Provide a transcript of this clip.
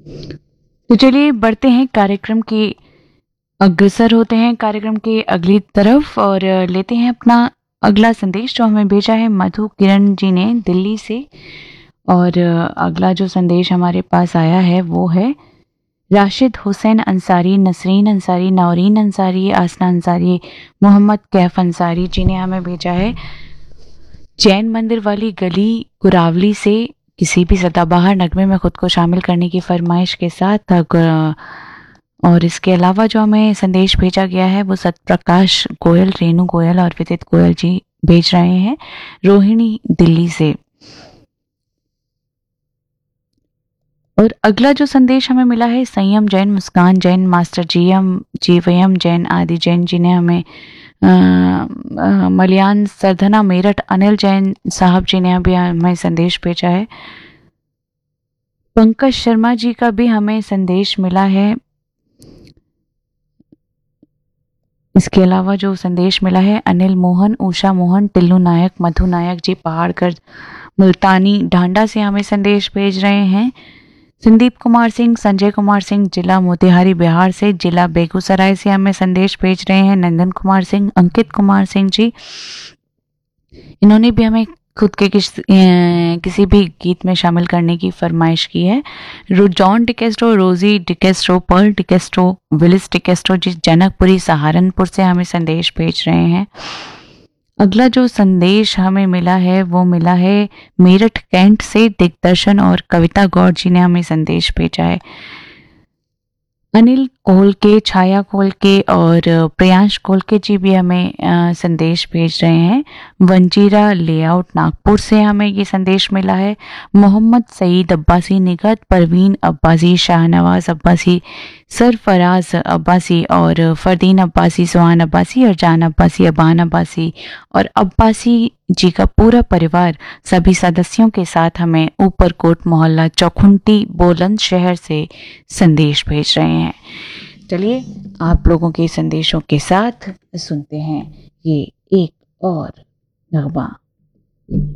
तो चलिए बढ़ते हैं कार्यक्रम के, अग्रसर होते हैं कार्यक्रम के अगली तरफ और लेते हैं अपना अगला संदेश जो हमें भेजा है मधु किरण जी ने दिल्ली से। और अगला जो संदेश हमारे पास आया है वो है राशिद हुसैन अंसारी, नसरीन अंसारी, नौरीन अंसारी, आसना अंसारी, मोहम्मद कैफ अंसारी जी ने हमें भेजा है जैन मंदिर वाली गली कुरावली से किसी भी सदाबहार नगमे में खुद को शामिल करने की फरमाइश के साथ। और इसके अलावा जो हमें संदेश भेजा गया है वो सतप्रकाश गोयल, रेणु गोयल और विदित गोयल जी भेज रहे हैं रोहिणी दिल्ली से। और अगला जो संदेश हमें मिला है संयम जैन, मुस्कान जैन, मास्टर जीएम जीवयम जैन, आदि जैन जी ने हमें मलियान सरधना मेरठ, अनिल जैन साहब जी ने अभी हमें संदेश भेजा है। पंकज शर्मा जी का भी हमें संदेश मिला है। इसके अलावा जो संदेश मिला है अनिल मोहन, उषा मोहन, टिल्लू नायक, मधु नायक जी पहाड़गढ़ मुल्तानी ढांडा से हमें संदेश भेज रहे हैं। संदीप कुमार सिंह, संजय कुमार सिंह जिला मोतिहारी बिहार से, जिला बेगूसराय से हमें संदेश भेज रहे हैं नंदन कुमार सिंह, अंकित कुमार सिंह जी। इन्होंने भी हमें खुद के किसी भी गीत में शामिल करने की फरमाइश की है। जॉन डिकेस्ट्रो, रोजी डिकेस्ट्रो, पर्ल डिकेस्ट्रो, विलिस डिकेस्ट्रो जी जनकपुरी सहारनपुर से हमें संदेश भेज रहे हैं। अगला जो संदेश हमें मिला है वो मिला है मेरठ कैंट से, दिग्दर्शन और कविता गौड़ जी ने हमें संदेश भेजा है। अनिल कोलके, छाया कोलके और प्रियांश कोलके जी भी हमें संदेश भेज रहे हैं। वंजीरा लेआउट नागपुर से हमें ये संदेश मिला है। मोहम्मद सईद अब्बासी निगत, परवीन अब्बासी, शाहनवाज अब्बासी, सरफराज अब्बासी और फरदीन अब्बासी, सुहान अब्बासी, अरजान अब्बासी, अबान अब्बासी और अब्बासी जी का पूरा परिवार सभी सदस्यों के साथ हमें ऊपरकोट मोहल्ला चौखुंटी बुलंदशहर से संदेश भेज रहे हैं। चलिए आप लोगों के संदेशों के साथ सुनते हैं ये एक और नगमा।